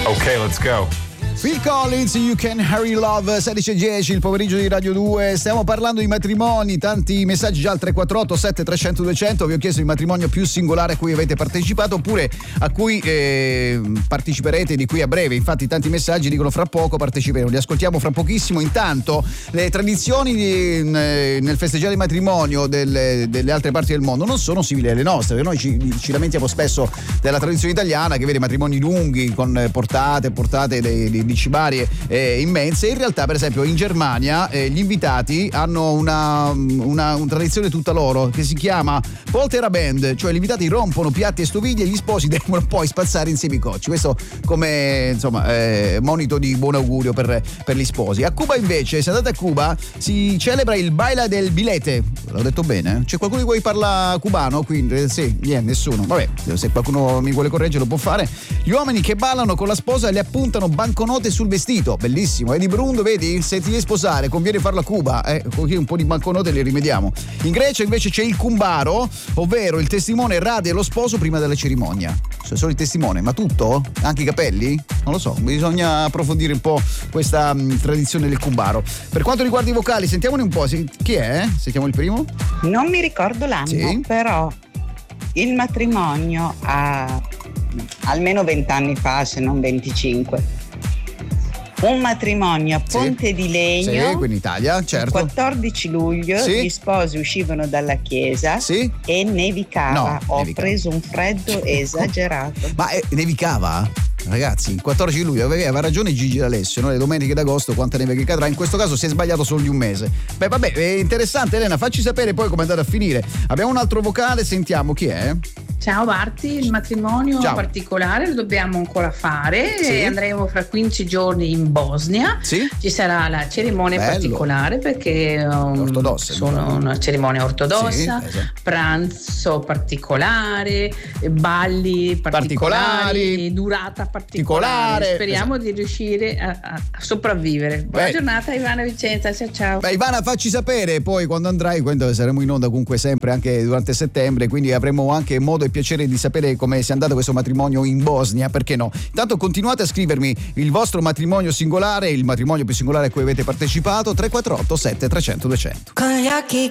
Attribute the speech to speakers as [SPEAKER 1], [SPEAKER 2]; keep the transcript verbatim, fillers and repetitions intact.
[SPEAKER 1] Ok, let's go.
[SPEAKER 2] Phil Collins, You Can Hurry Love, sedici e dieci, il pomeriggio di Radio due. Stiamo parlando di matrimoni, tanti messaggi già al tre quattro otto sette trecento duecento. Vi ho chiesto il matrimonio più singolare a cui avete partecipato oppure a cui eh, parteciperete di qui a breve. Infatti tanti messaggi dicono fra poco parteciperemo, li ascoltiamo fra pochissimo. Intanto le tradizioni di, nel festeggiare il matrimonio delle, delle altre parti del mondo non sono simili alle nostre, perché noi ci, ci lamentiamo spesso della tradizione italiana che vede matrimoni lunghi con portate portate dei, dei di cibarie eh, immense. In realtà, per esempio, in Germania eh, gli invitati hanno una, una, una tradizione tutta loro che si chiama Polterabend, cioè gli invitati rompono piatti e stoviglie e gli sposi devono poi spazzare insieme i cocci. Questo come insomma eh, monito di buon augurio per, per gli sposi. A Cuba invece, se andate a Cuba, si celebra il Baila del Bilete. L'ho detto bene? C'è qualcuno di voi parla cubano? Quindi sì, niente, nessuno. Vabbè, se qualcuno mi vuole correggere lo può fare. Gli uomini che ballano con la sposa le appuntano banconote sul vestito, bellissimo. Eddie Brundo, vedi, se ti devi sposare conviene farlo a Cuba, eh, così un po' di banconote le rimediamo. In Grecia invece c'è il kumbaro, ovvero il testimone rade lo sposo prima della cerimonia. Cioè solo il testimone, ma tutto? Anche i capelli? Non lo so, bisogna approfondire un po' questa mh, tradizione del kumbaro. Per quanto riguarda i vocali, sentiamone un po'. Chi è? Sentiamo il primo?
[SPEAKER 3] Non mi ricordo l'anno, sì. Però il matrimonio ha almeno vent'anni fa, se non venticinque. Un matrimonio a Ponte sì. di Legno,
[SPEAKER 2] sì, qui in Italia, certo.
[SPEAKER 3] Il quattordici luglio sì. Gli sposi uscivano dalla chiesa sì. E nevicava.
[SPEAKER 2] No,
[SPEAKER 3] Ho
[SPEAKER 2] nevicava.
[SPEAKER 3] preso un freddo esagerato.
[SPEAKER 2] Ma eh, nevicava? Ragazzi, il quattordici luglio aveva ragione Gigi D'Alessio, no? Le domeniche d'agosto quanta neve che cadrà. In questo caso si è sbagliato solo di un mese. Beh, vabbè, è interessante. Elena, facci sapere poi come è andata a finire. Abbiamo un altro vocale, sentiamo chi è.
[SPEAKER 4] Ciao Barti, il matrimonio Ciao. particolare lo dobbiamo ancora fare sì. E andremo fra quindici giorni in Bosnia sì. Ci sarà la cerimonia Bello. particolare perché um, ortodossa, sono una cerimonia ortodossa sì, esatto. Pranzo particolare, balli particolari, particolari durata particolare. Speriamo esatto. di riuscire a, a sopravvivere. Buona Beh. giornata Ivana Vicenza, ciao ciao.
[SPEAKER 2] Beh, Ivana, facci sapere poi quando andrai, quando saremo in onda comunque sempre anche durante settembre, quindi avremo anche modo e piacere di sapere come sia andato questo matrimonio in Bosnia, perché no? Intanto continuate a scrivermi il vostro matrimonio singolare, il matrimonio più singolare a cui avete partecipato. Tre quattro otto sette trecento duecento.
[SPEAKER 5] Con gli occhi